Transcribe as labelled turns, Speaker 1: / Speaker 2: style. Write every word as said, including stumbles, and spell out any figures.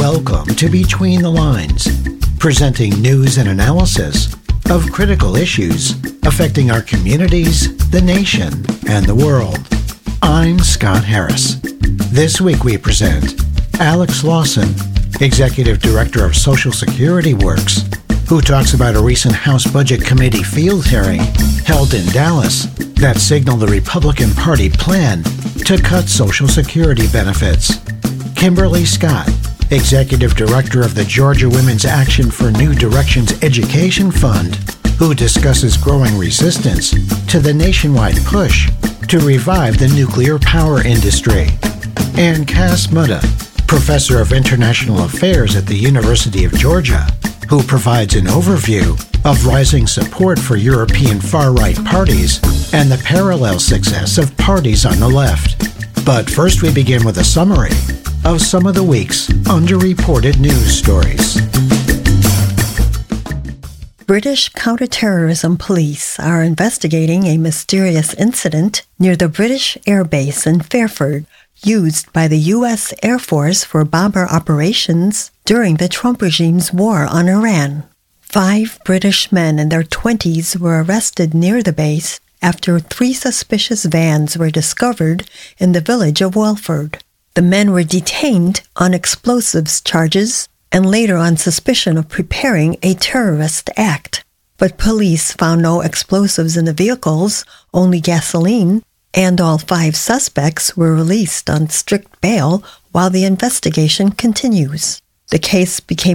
Speaker 1: Welcome to Between the Lines, presenting news and analysis of critical issues affecting our communities, the nation, and the world. I'm Scott Harris. This week we present Alex Lawson, Executive Director of Social Security Works, who talks about a recent House Budget Committee field hearing held in Dallas that signaled the Republican Party plan to cut Social Security benefits. Kimberly Scott, Executive Director of the Georgia Women's Action for New Directions Education Fund, who discusses growing resistance to the nationwide push to revive the nuclear power industry. And Cass Mutta, Professor of International Affairs at the University of Georgia, who provides an overview of rising support for European far-right parties and the parallel success of parties on the left. But first we begin with a summary of some of the week's underreported news stories.
Speaker 2: British counter-terrorism police are investigating a mysterious incident near the British Air Base in Fairford, used by the U S Air Force for bomber operations during the Trump regime's war on Iran. Five British men in their twenties were arrested near the base after three suspicious vans were discovered in the village of Welford. The men were detained on explosives charges and later on suspicion of preparing a terrorist act. But police found no explosives in the vehicles, only gasoline, and all five suspects were released on strict bail while the investigation continues. The case became